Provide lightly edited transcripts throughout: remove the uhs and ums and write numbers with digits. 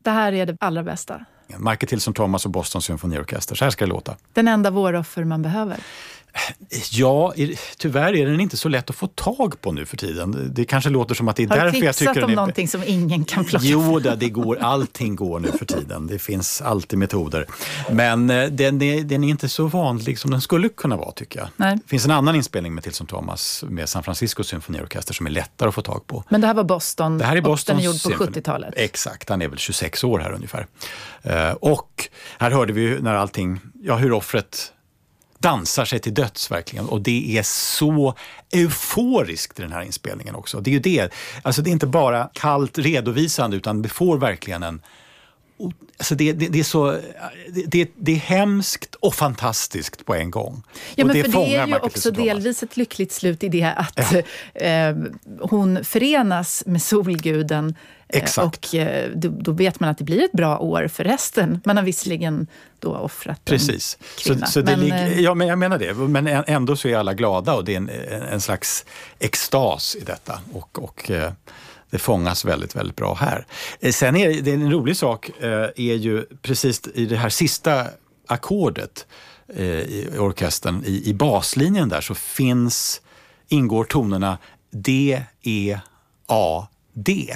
Det här är det allra bästa. Michael Tilson Thomas och Boston Symfoniorkester. Så här ska det låta. Den enda våroffer man behöver. Ja, tyvärr är den inte så lätt att få tag på nu för tiden. Det kanske låter som att det är därför jag tycker... Har du tipsat om någonting som ingen kan plocka? Jo, allting går nu för tiden. Det finns alltid metoder. Men den är inte så vanlig som den skulle kunna vara, tycker jag. Nej. Det finns en annan inspelning med Tilson Thomas med San Francisco Symfoniorkester som är lättare att få tag på. Men det här var Boston. Det här är Boston. Den är gjord på 70-talet. Exakt, han är väl 26 år här ungefär. Och här hörde vi när allting, hur offret dansar sig till döds verkligen. Och det är så euforiskt i den här inspelningen också. Det är ju det. Alltså det är inte bara kallt redovisande utan det får verkligen en... Alltså det är så... Det är hemskt och fantastiskt på en gång. Ja, men och för det är ju också delvis ett lyckligt slut i det att hon förenas med solguden. Exakt. Och då vet man att det blir ett bra år för resten. Man har visserligen då offrat en Precis. kvinna. Så men jag menar det. Men ändå så är alla glada och det är en slags extas i detta. Och det fångas väldigt, väldigt bra här. Sen är det en rolig sak är ju precis i det här sista ackordet i orkestern, i baslinjen där så ingår tonerna D, E, A, D.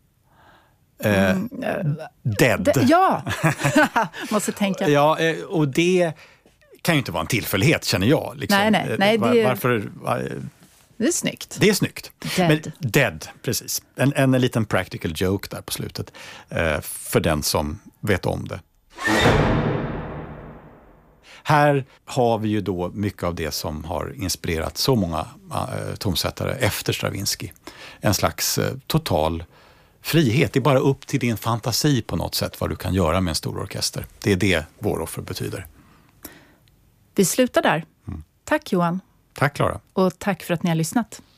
Dead. Ja, måste tänka. Ja, och det kan ju inte vara en tillfällighet, känner jag. Liksom. Nej, varför... Det är snyggt. Det är snyggt. Dead. Men dead, precis. En liten practical joke där på slutet. För den som vet om det. Här har vi ju då mycket av det som har inspirerat så många tonsättare efter Stravinsky. En slags total frihet. Det är bara upp till din fantasi på något sätt vad du kan göra med en stor orkester. Det är det våroffer betyder. Vi slutar där. Tack Johan. Tack Clara. Och tack för att ni har lyssnat.